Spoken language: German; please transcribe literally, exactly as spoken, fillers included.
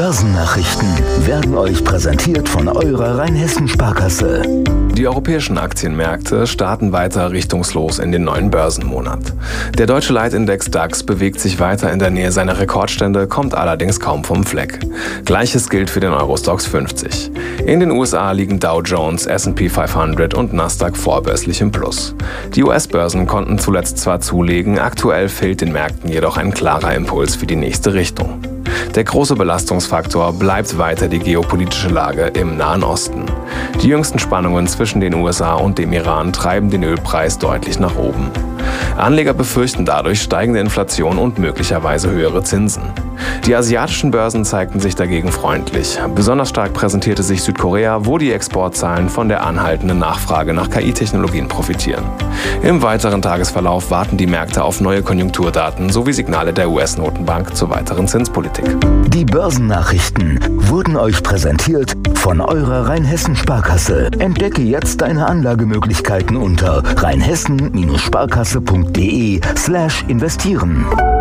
Börsennachrichten werden euch präsentiert von eurer Rheinhessen-Sparkasse. Die europäischen Aktienmärkte starten weiter richtungslos in den neuen Börsenmonat. Der deutsche Leitindex DAX bewegt sich weiter in der Nähe seiner Rekordstände, kommt allerdings kaum vom Fleck. Gleiches gilt für den Eurostoxx fünfzig. In den U S A liegen Dow Jones, S and P fünfhundert und Nasdaq vorbörslich im Plus. Die U S-Börsen konnten zuletzt zwar zulegen, aktuell fehlt den Märkten jedoch ein klarer Impuls für die nächste Richtung. Der große Belastungsfaktor bleibt weiter die geopolitische Lage im Nahen Osten. Die jüngsten Spannungen zwischen den U S A und dem Iran treiben den Ölpreis deutlich nach oben. Anleger befürchten dadurch steigende Inflation und möglicherweise höhere Zinsen. Die asiatischen Börsen zeigten sich dagegen freundlich. Besonders stark präsentierte sich Südkorea, wo die Exportzahlen von der anhaltenden Nachfrage nach K I-Technologien profitieren. Im weiteren Tagesverlauf warten die Märkte auf neue Konjunkturdaten sowie Signale der U S-Notenbank zur weiteren Zinspolitik. Die Börsennachrichten wurden euch präsentiert von eurer Rheinhessen-Sparkasse. Entdecke jetzt deine Anlagemöglichkeiten unter rheinhessen Sparkasse punkt de slash investieren.